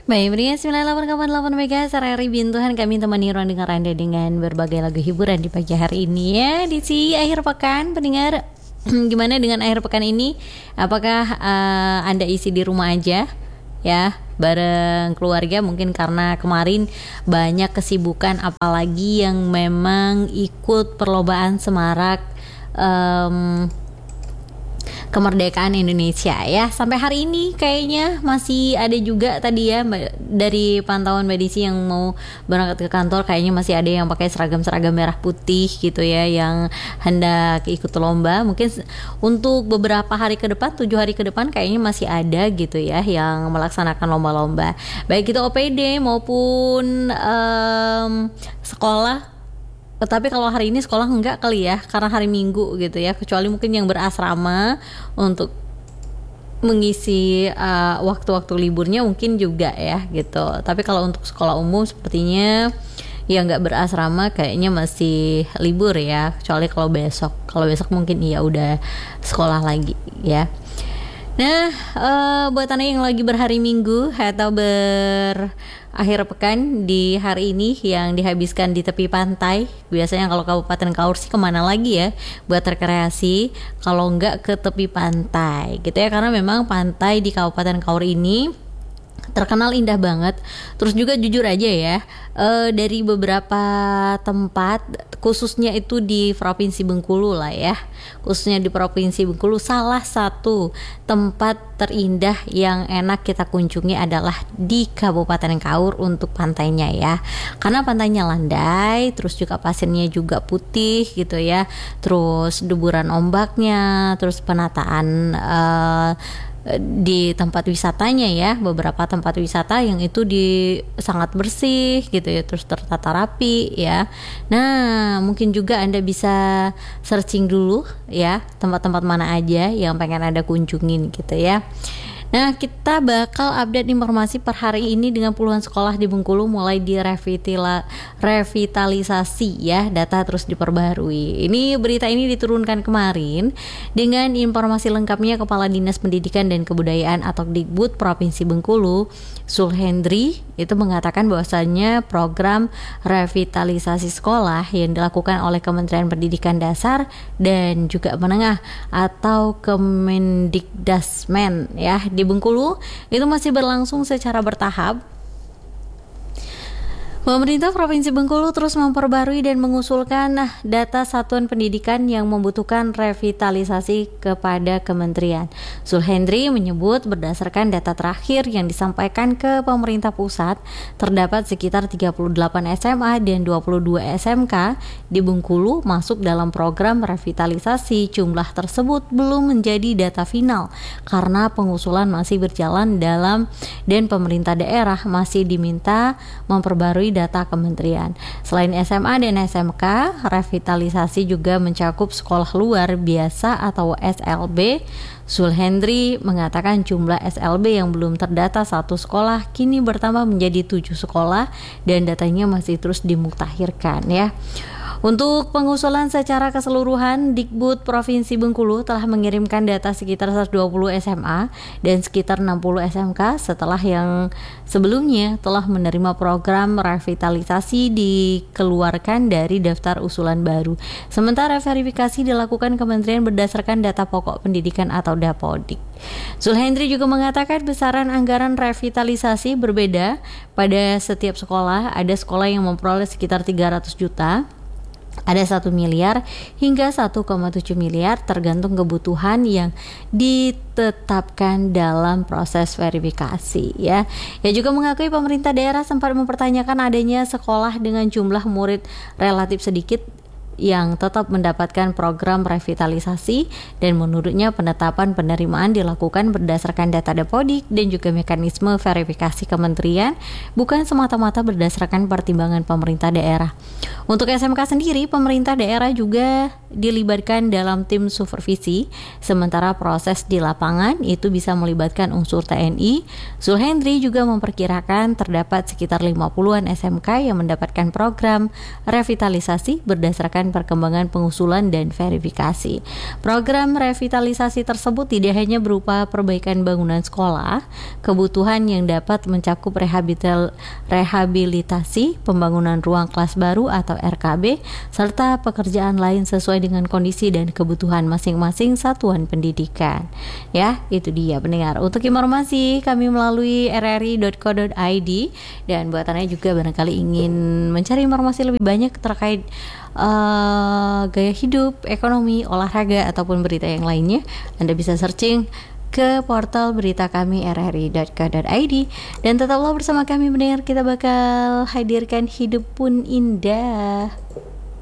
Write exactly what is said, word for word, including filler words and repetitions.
Baik, berikan sembilan puluh delapan koma delapan MHz R R I Bintuhan. Kami temani ruang dengar Anda dengan berbagai lagu hiburan di pagi hari ini ya. Di si akhir pekan, pendengar, gimana dengan akhir pekan ini? Apakah uh, Anda isi di rumah aja ya, bareng keluarga? Mungkin karena kemarin banyak kesibukan, apalagi yang memang ikut perlombaan semarak um, kemerdekaan Indonesia ya. Sampai hari ini kayaknya masih ada juga tadi ya, dari pantauan Mbak Desi yang mau berangkat ke kantor, kayaknya masih ada yang pakai seragam-seragam merah putih gitu ya, yang hendak ikut lomba. Mungkin untuk beberapa hari ke depan, tujuh hari ke depan kayaknya masih ada gitu ya yang melaksanakan lomba-lomba, baik itu O P D maupun um, sekolah. Tapi kalau hari ini sekolah enggak kali ya, karena hari Minggu gitu ya, kecuali mungkin yang berasrama untuk mengisi uh, waktu-waktu liburnya mungkin juga ya gitu. Tapi kalau untuk sekolah umum sepertinya yang nggak berasrama kayaknya masih libur ya, kecuali kalau besok. Kalau besok mungkin iya udah sekolah lagi ya. Nah, uh, buat Anda yang lagi berhari Minggu atau berakhir pekan di hari ini yang dihabiskan di tepi pantai, biasanya kalau Kabupaten Kaur sih kemana lagi ya buat rekreasi kalau nggak ke tepi pantai gitu ya, karena memang pantai di Kabupaten Kaur ini terkenal indah banget. Terus juga jujur aja ya, e, dari beberapa tempat, khususnya itu di Provinsi Bengkulu lah ya, khususnya di Provinsi Bengkulu, salah satu tempat terindah yang enak kita kunjungi adalah di Kabupaten Kaur untuk pantainya ya, karena pantainya landai, terus juga pasirnya juga putih gitu ya, terus deburan ombaknya, terus penataan e, di tempat wisatanya ya, beberapa tempat wisata yang itu di sangat bersih gitu ya, terus tertata rapi ya. Nah, mungkin juga Anda bisa searching dulu ya, tempat-tempat mana aja yang pengen Anda kunjungin gitu ya. Nah, kita bakal update informasi per hari ini dengan puluhan sekolah di Bengkulu mulai direvitila, revitalisasi ya, data terus diperbarui. Ini berita ini diturunkan kemarin dengan informasi lengkapnya Kepala Dinas Pendidikan dan Kebudayaan atau Dikbud Provinsi Bengkulu, Sulhendri, itu mengatakan bahwasannya program revitalisasi sekolah yang dilakukan oleh Kementerian Pendidikan Dasar dan juga Menengah atau Kemendikdasmen ya di Bengkulu itu masih berlangsung secara bertahap. Pemerintah Provinsi Bengkulu terus memperbarui dan mengusulkan nah, data satuan pendidikan yang membutuhkan revitalisasi kepada kementerian. Sulhendri menyebut berdasarkan data terakhir yang disampaikan ke pemerintah pusat, terdapat sekitar tiga puluh delapan S M A dan dua puluh dua S M K di Bengkulu masuk dalam program revitalisasi. Jumlah tersebut belum menjadi data final karena pengusulan masih berjalan dalam dan pemerintah daerah masih diminta memperbarui data kementerian. Selain S M A dan S M K, revitalisasi juga mencakup sekolah luar biasa atau S L B. Sulhendri mengatakan jumlah S L B yang belum terdata satu sekolah kini bertambah menjadi tujuh sekolah dan datanya masih terus dimutakhirkan ya. Untuk pengusulan secara keseluruhan, Dikbud Provinsi Bengkulu telah mengirimkan data sekitar seratus dua puluh S M A dan sekitar enam puluh S M K setelah yang sebelumnya telah menerima program revitalisasi dikeluarkan dari daftar usulan baru. Sementara verifikasi dilakukan Kementerian berdasarkan data pokok pendidikan atau Dapodik. Sulhendri juga mengatakan besaran anggaran revitalisasi berbeda pada setiap sekolah. Ada sekolah yang memperoleh sekitar tiga ratus juta, ada satu miliar hingga satu koma tujuh miliar tergantung kebutuhan yang ditetapkan dalam proses verifikasi ya. Ya juga mengakui pemerintah daerah sempat mempertanyakan adanya sekolah dengan jumlah murid relatif sedikit yang tetap mendapatkan program revitalisasi, dan menurutnya penetapan penerimaan dilakukan berdasarkan data Dapodik dan juga mekanisme verifikasi kementerian, bukan semata-mata berdasarkan pertimbangan pemerintah daerah. Untuk S M K sendiri, pemerintah daerah juga dilibatkan dalam tim supervisi, sementara proses di lapangan itu bisa melibatkan unsur T N I. Sulhendri juga memperkirakan terdapat sekitar lima puluhan S M K yang mendapatkan program revitalisasi berdasarkan melakukan perkembangan pengusulan dan verifikasi. Program revitalisasi tersebut tidak hanya berupa perbaikan bangunan sekolah, kebutuhan yang dapat mencakup rehabilital, rehabilitasi, pembangunan ruang kelas baru atau R K B, serta pekerjaan lain sesuai dengan kondisi dan kebutuhan masing-masing satuan pendidikan. Ya, itu dia pendengar. Untuk informasi kami melalui r r i dot co dot i d, dan buat Anda juga barangkali ingin mencari informasi lebih banyak terkait uh, gaya hidup, ekonomi, olahraga ataupun berita yang lainnya, Anda bisa searching ke portal berita kami r r i dot co dot i d. Dan tetaplah bersama kami mendengar, kita bakal hadirkan Hidup Pun Indah.